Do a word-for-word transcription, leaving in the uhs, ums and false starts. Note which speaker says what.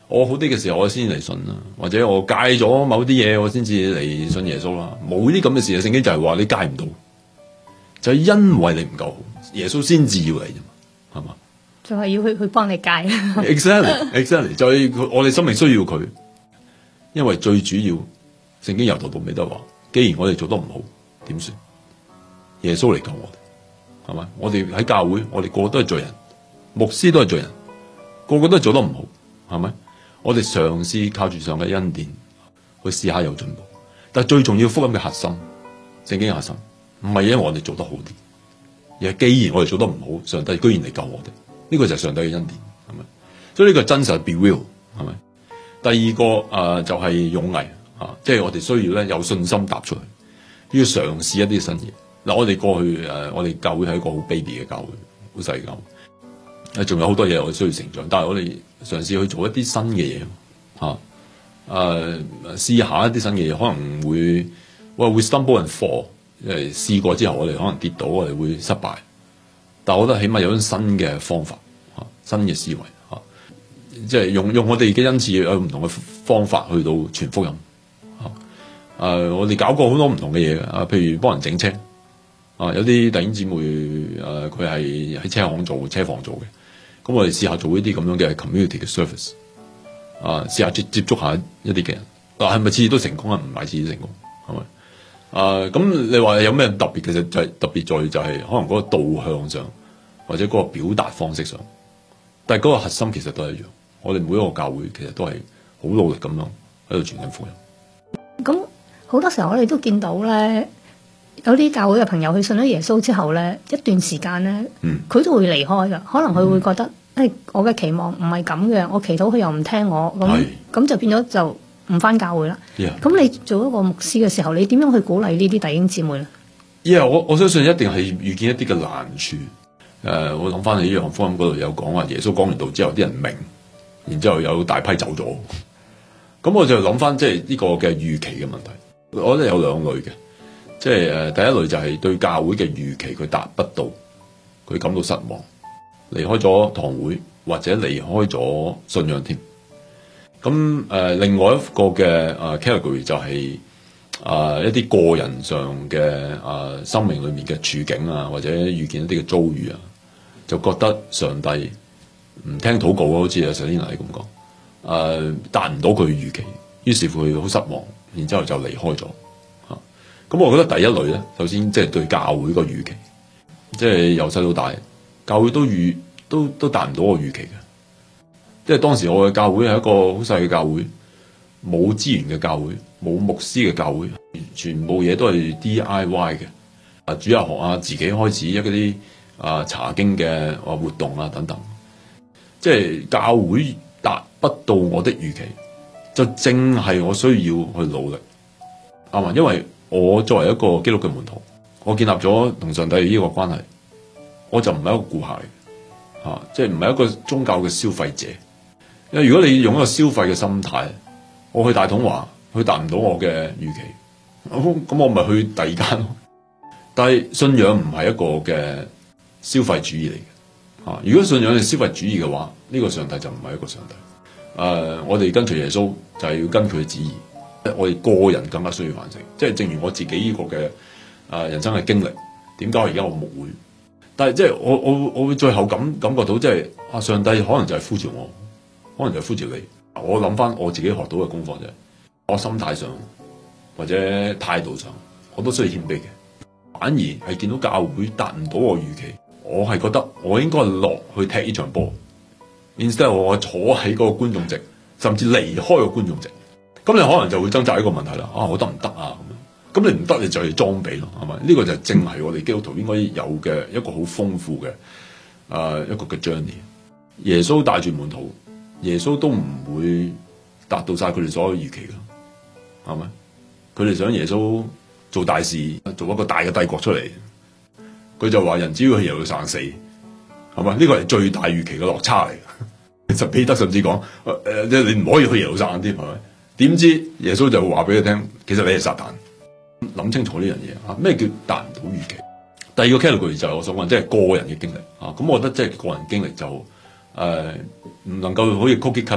Speaker 1: 我好啲嘅時候我先嚟信啦，或者我戒咗某啲嘢我先至嚟信耶穌啦。冇啲咁嘅事啊！聖經就係話你戒唔到，就係因為你唔夠好，耶穌先至要嚟啫嘛，係嘛？
Speaker 2: 就係要去去幫你戒。
Speaker 1: exactly exactly 就係我哋生命需要佢，因為最主要聖經由頭到尾都係話，既然我哋做得唔好，點算？耶穌嚟救我哋，係嘛？我哋喺教會，我哋個個都係罪人，牧師都係罪人，個個都係做得唔好，係咪？我哋嘗試靠住上嘅恩典去試下有進步，但係最重要福音嘅核心，聖經嘅核心唔係因為我哋做得好啲，而係既然我哋做得唔好，上帝居然嚟救我哋，呢個就係上帝嘅恩典，係咪？所以呢個真實係 be real，係咪？第二個誒、呃、就係、是、勇毅啊，即係我哋需要咧有信心踏出去，要嘗試一啲新嘢。嗱，我哋過去誒、呃，我哋教會係一個好 baby 嘅教會，好細嘅教會，誒仲有好多嘢我哋需要成長，但係我哋嘗試去做一啲新嘅嘢嚇，誒、啊、試下一啲新嘅嘢，可能會喂會 stumble and fall，因為試過之後我哋可能跌倒，我哋會失敗，但係我覺得起碼有種新嘅方法嚇、啊，新嘅思維嚇、啊，即係用用我哋嘅恩賜有唔同嘅方法去到傳福音嚇，誒、啊、我哋搞過好多唔同嘅嘢嘅，啊譬如幫人整車。啊，有啲弟兄姊妹誒，佢係喺車行做車房做嘅，咁我哋試下做一啲咁樣嘅 community 嘅 service，啊，試下接接觸下一啲嘅人，嗱係咪次次都成功啊？唔係次次成功，係咪？啊，咁你話有咩特別？其實就係特別在於就係可能嗰個導向上，或者嗰個表達方式上，但係嗰個核心其實都係一樣。我哋每一個教會其實都係好努力咁樣喺度傳緊福音。
Speaker 2: 咁好多時候我哋都見到咧。有啲教會嘅朋友佢信咗耶穌之後咧，一段時間咧，佢、嗯、都會離開㗎。可能佢會覺得，誒、嗯哎，我嘅期望唔係咁嘅，我祈禱佢又唔聽我，咁咁就變咗就唔返教會啦。咁、yeah. 你做一個牧師嘅時候，你點樣去鼓勵呢啲弟兄姊妹咧？
Speaker 1: 因、yeah, 為我我相信一定係遇見一啲嘅難處。誒、呃，我諗翻起約翰福音嗰度有講話，耶穌講完道之後，啲人明，然之後有大批走咗。咁我就諗翻即係呢個嘅預期嘅問題。我覺得有兩類嘅。即係誒，第一類就係對教會嘅預期佢達不到，佢感到失望，離開咗堂會或者離開咗信仰添。咁誒、呃，另外一個嘅誒、呃、category 就係、是、誒、呃、一啲個人上嘅誒、呃、生命裏面嘅處境啊，或者遇見一啲嘅遭遇啊，就覺得上帝唔聽禱告啊，好似阿 Selina 咁講，誒達唔到佢嘅預期，於是乎佢好失望，然之後就離開咗。咁我覺得第一類咧，首先即係對教會個預期，即係由細到大，教會都預都都達唔到我預期嘅。即係當時我嘅教會係一個好細嘅教會，冇資源嘅教會，冇牧師嘅教會，全部嘢都係 D I Y 嘅。啊，主日學啊，自己開始一啲啊查經嘅啊活動啊等等。即係教會達不到我的預期，就正係我需要去努力，啱嘛？因為我作為一個基督嘅門徒，我建立咗同上帝呢個關係，我就唔係一個顧客嚟嘅，嚇、啊，即係唔係一個宗教嘅消費者。因為如果你用一個消費嘅心態，我去大統華，佢達唔到我嘅預期，咁我咪去第二間咯。但係信仰唔係一個嘅消費主義嚟嘅，嚇、啊。如果信仰係消費主義嘅話，呢、這個上帝就唔係一個上帝。誒、啊，我哋跟隨耶穌就係要跟佢嘅旨意。我哋個人更加需要反省，即係正如我自己呢個嘅啊人生嘅經歷，點解而家我牧會？但係即係我我我會最後感感覺到，即係啊上帝可能就係呼召我，可能就係呼召你。我諗翻我自己學到嘅功課就係，我心態上或者態度上，我都需要謙卑嘅。反而係見到教會達唔到我預期，我係覺得我應該落去踢呢場波，instead 我坐喺嗰個觀眾席，甚至離開個觀眾席。咁你可能就會掙扎一個問題啦，啊，我得唔得啊？咁樣，咁你唔得，你就係裝備咯，係咪？呢、這個就正係我哋基督徒應該有嘅一個好豐富嘅啊、呃、一個嘅 journey。耶穌帶住門徒，耶穌都唔會達到晒佢哋所有預期㗎，係咪？佢哋想耶穌做大事，做一個大嘅帝國出嚟，佢就話人只要係耶路撒冷死，係咪？呢個係最大預期嘅落差嚟。其實彼得甚至講，誒、呃，你唔可以去耶路撒冷添，係咪？點知耶穌就會話俾佢聽，其實你係撒旦。諗清楚呢樣嘢嚇，咩叫達唔到預期？第二個 category 就係我所講，即係個人嘅經歷嚇。咁我覺得即係個人經歷就誒唔能夠好似 cookie cut。